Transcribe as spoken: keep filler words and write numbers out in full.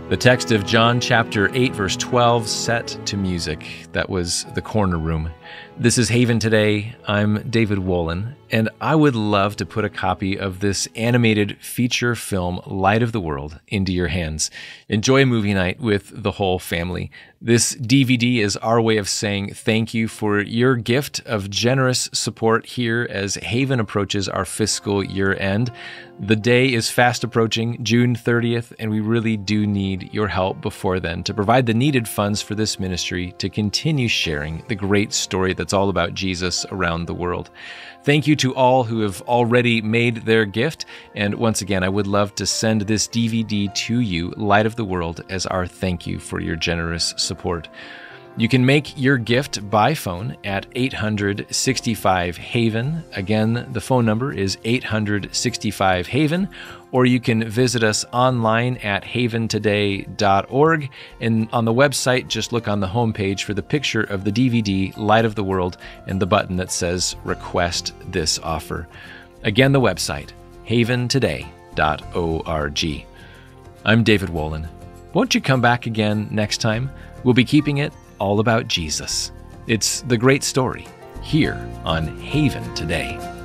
The text of John chapter eight, verse twelve, set to music. That was the corner room. This is Haven Today. I'm David Wolin, and I would love to put a copy of this animated feature film, Light of the World, into your hands. Enjoy a movie night with the whole family. This D V D is our way of saying thank you for your gift of generous support here as Haven approaches our fiscal year end. The day is fast approaching, June thirtieth, and we really do need your help before then to provide the needed funds for this ministry to continue sharing the great story that's all about Jesus around the world. Thank you to all who have already made their gift, and once again, I would love to send this D V D to you, Light of the World, as our thank you for your generous support. You can make your gift by phone at eight hundred sixty-five Haven. Again, the phone number is eight hundred sixty-five Haven, or you can visit us online at haven today dot org. And on the website, just look on the homepage for the picture of the D V D, Light of the World, and the button that says Request This Offer. Again, the website, haven today dot org. I'm David Wolin. Won't you come back again next time? We'll be keeping it all about Jesus. It's the great story here on Haven Today.